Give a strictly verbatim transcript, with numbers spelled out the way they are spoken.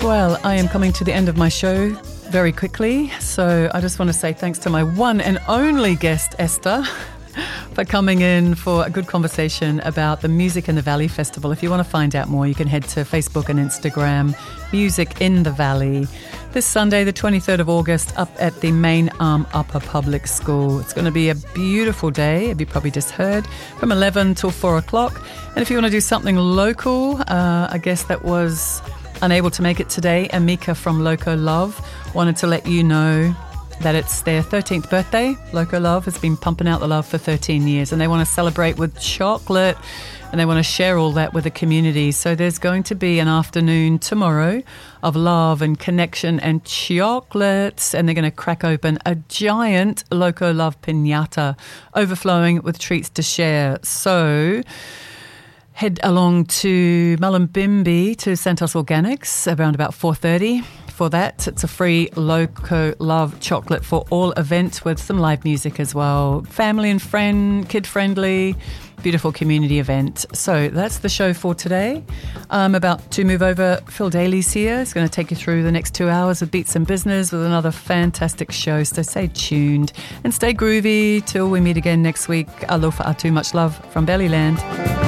Well, I am coming to the end of my show very quickly, so I just want to say thanks to my one and only guest, Esther, for coming in for a good conversation about the Music in the Valley Festival. If you want to find out more, you can head to Facebook and Instagram, Music in the Valley. This Sunday, the twenty-third of August, up at the Main Arm Upper Public School. It's going to be a beautiful day, as you probably just heard, from eleven till four o'clock. And if you want to do something local, uh, I guess that was unable to make it today, Amika from Loco Love wanted to let you know that it's their thirteenth birthday. Loco Love has been pumping out the love for thirteen years, and they want to celebrate with chocolate, and they want to share all that with the community. So there's going to be an afternoon tomorrow of love and connection and chocolates, and they're going to crack open a giant Loco Love piñata overflowing with treats to share. So head along to Mullumbimby to Santos Organics around about four thirty. For that, it's a free Loco Love chocolate for all event with some live music as well. Family and friend, kid-friendly, beautiful community event. So that's the show for today. I'm about to move over. Phil Daly's here. He's going to take you through the next two hours of Beats and Business with another fantastic show. So stay tuned and stay groovy till we meet again next week. Alofa atu, much love from Bellyland.